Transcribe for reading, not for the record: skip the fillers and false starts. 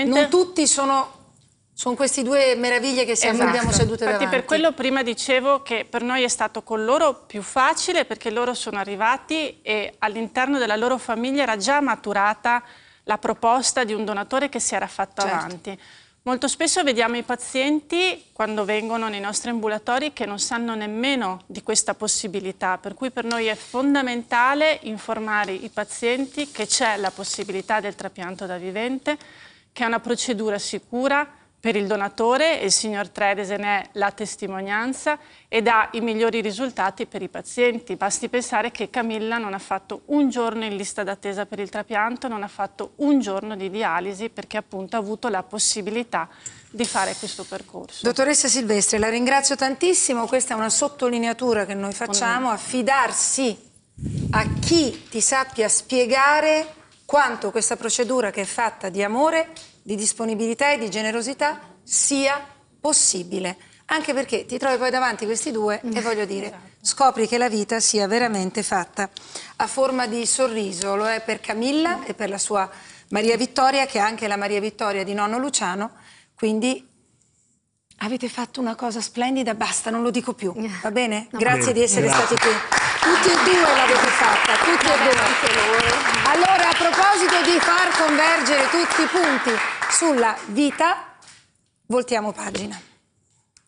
assolutamente. Non tutti sono queste due meraviglie che abbiamo sedute davanti. Infatti per quello prima dicevo che per noi è stato con loro più facile, perché loro sono arrivati e all'interno della loro famiglia era già maturata la proposta di un donatore che si era fatto avanti. Molto spesso vediamo i pazienti, quando vengono nei nostri ambulatori, che non sanno nemmeno di questa possibilità, per cui per noi è fondamentale informare i pazienti che c'è la possibilità del trapianto da vivente, che è una procedura sicura per il donatore, e il signor Tredese ne è la testimonianza, ed ha i migliori risultati per i pazienti. Basti pensare che Camilla non ha fatto un giorno in lista d'attesa per il trapianto, non ha fatto un giorno di dialisi, perché appunto ha avuto la possibilità di fare questo percorso. Dottoressa Silvestri, la ringrazio tantissimo. Questa è una sottolineatura che noi facciamo: affidarsi a chi ti sappia spiegare quanto questa procedura, che è fatta di amore, di disponibilità e di generosità, sia possibile. Anche perché ti trovi poi davanti questi due e voglio dire, scopri che la vita sia veramente fatta a forma di sorriso. Lo è per Camilla e per la sua Maria Vittoria, che è anche la Maria Vittoria di nonno Luciano. Quindi avete fatto una cosa splendida, basta, non lo dico più, va bene? Grazie di essere stati qui. Tutti e due l'avete fatta, tutti e due. Allora, a proposito di far convergere tutti i punti sulla vita, voltiamo pagina.